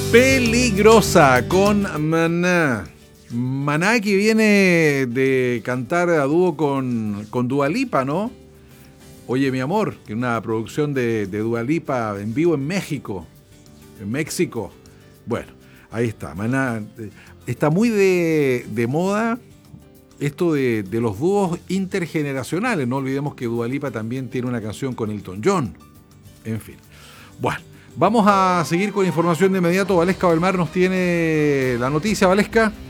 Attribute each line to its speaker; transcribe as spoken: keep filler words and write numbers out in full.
Speaker 1: Peligrosa con Maná. Maná que viene de cantar a dúo con, con Dua Lipa, ¿no? Oye, mi amor, que una producción de, de Dua Lipa en vivo en México, en México. Bueno, ahí está, Maná. Está muy de, de moda esto de, de los dúos intergeneracionales. No olvidemos que Dua Lipa también tiene una canción con Elton John. En fin. Bueno, vamos a seguir con información de inmediato. Valesca Belmar nos tiene la noticia. Valesca.